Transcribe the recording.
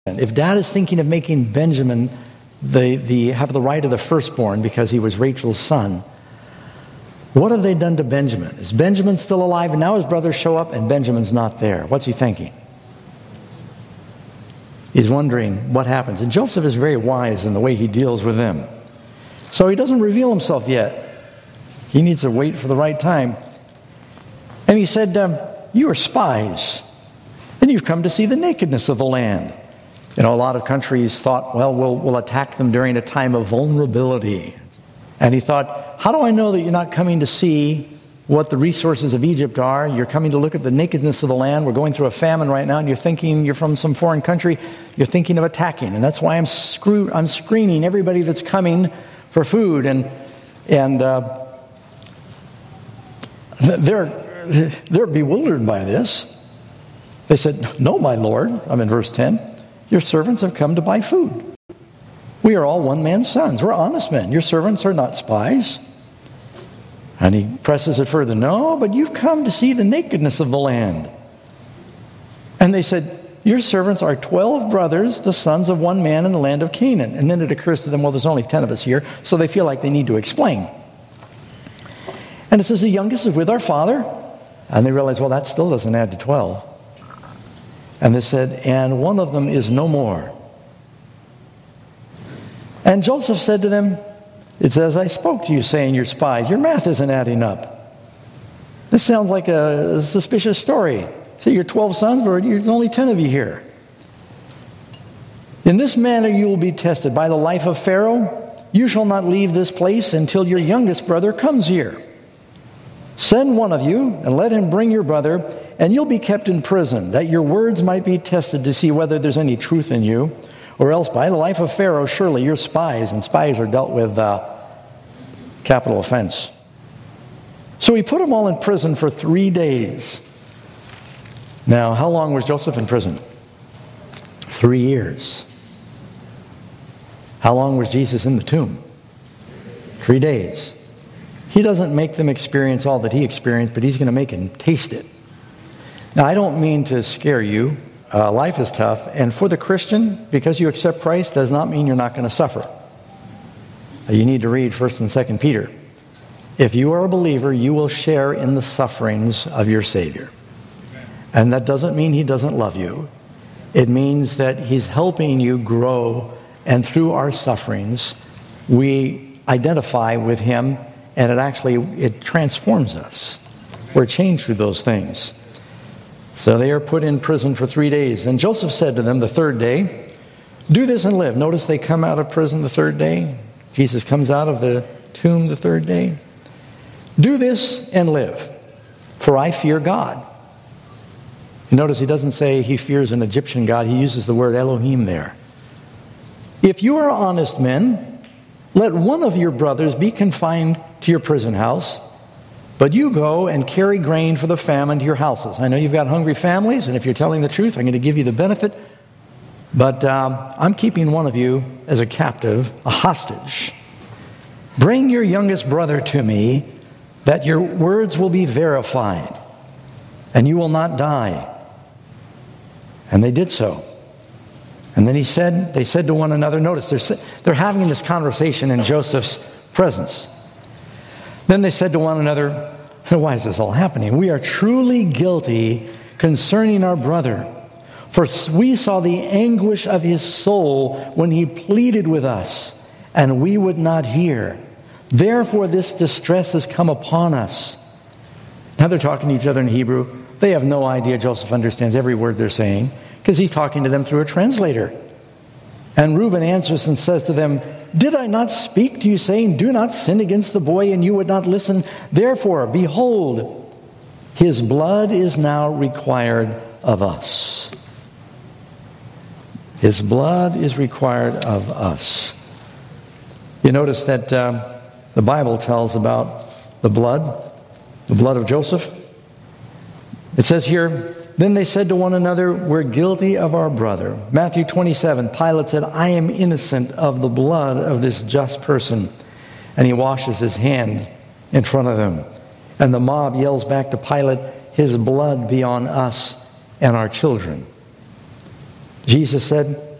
If Dad is thinking of making Benjamin have the right of the firstborn because he was Rachel's son, what have they done to Benjamin? Is Benjamin still alive? And now his brothers show up and Benjamin's not there. What's he thinking? He's wondering what happens. And Joseph is very wise in the way he deals with them. So he doesn't reveal himself yet. He needs to wait for the right time. And he said, you are spies, and you've come to see the nakedness of the land. You know, a lot of countries thought, well, we'll attack them during a time of vulnerability. And he thought, how do I know that you're not coming to see what the resources of Egypt are? You're coming to look at the nakedness of the land. We're going through a famine right now, and you're thinking you're from some foreign country. You're thinking of attacking. And that's why I'm screening everybody that's coming for food. And they're bewildered by this. They said, no, my Lord, I'm in verse 10, your servants have come to buy food. We are all one man's sons. We're honest men. Your servants are not spies. And he presses it further. No, but you've come to see the nakedness of the land. And they said, your servants are 12 brothers, the sons of one man in the land of Canaan. And then it occurs to them, well, there's only 10 of us here, so they feel like they need to explain. And it says, the youngest is with our father. And they realize, well, that still doesn't add to 12. And they said, and one of them is no more. And Joseph said to them, it says, I spoke to you saying you're spies. Your math isn't adding up. This sounds like a suspicious story. Say you're 12 sons, but there's only 10 of you here. In this manner you will be tested by the life of Pharaoh. You shall not leave this place until your youngest brother comes here. Send one of you and let him bring your brother, and you'll be kept in prison, that your words might be tested to see whether there's any truth in you. Or else by the life of Pharaoh, surely you're spies, and spies are dealt with capital offense. So he put them all in prison for 3 days. Now, how long was Joseph in prison? 3 years. How long was Jesus in the tomb? 3 days. He doesn't make them experience all that he experienced, but he's going to make them taste it. Now, I don't mean to scare you. Life is tough, and for the Christian, because you accept Christ does not mean you're not going to suffer. You need to read 1 and 2 Peter. If you are a believer, you will share in the sufferings of your Savior. And that doesn't mean he doesn't love you. It means that he's helping you grow, and through our sufferings, we identify with him, and it transforms us. We're changed through those things. So they are put in prison for 3 days. Then Joseph said to them the third day, do this and live. Notice they come out of prison the third day. Jesus comes out of the tomb the third day. Do this and live, for I fear God. You notice he doesn't say he fears an Egyptian god. He uses the word Elohim there. If you are honest men, let one of your brothers be confined to your prison house, but you go and carry grain for the famine to your houses. I know you've got hungry families, and if you're telling the truth, I'm going to give you the benefit. But I'm keeping one of you as a captive, a hostage. Bring your youngest brother to me, that your words will be verified, and you will not die. And they did so. And then they said to one another, notice they're having this conversation in Joseph's presence. Then they said to one another, why is this all happening? We are truly guilty concerning our brother. For we saw the anguish of his soul when he pleaded with us, and we would not hear. Therefore this distress has come upon us. Now they're talking to each other in Hebrew. They have no idea Joseph understands every word they're saying, because he's talking to them through a translator. And Reuben answers and says to them, did I not speak to you, saying, do not sin against the boy, and you would not listen? Therefore, behold, his blood is now required of us. His blood is required of us. You notice that the Bible tells about the blood of Joseph. It says here, then they said to one another, we're guilty of our brother. Matthew 27, Pilate said, I am innocent of the blood of this just person. And he washes his hand in front of them. And the mob yells back to Pilate, his blood be on us and our children. Jesus said,